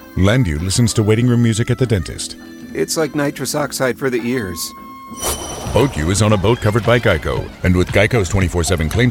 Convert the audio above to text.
Landu listens to waiting room music at the dentist. It's like nitrous oxide for the ears. Boat U is on a boat covered by Geico. And with Geico's 24/7 claim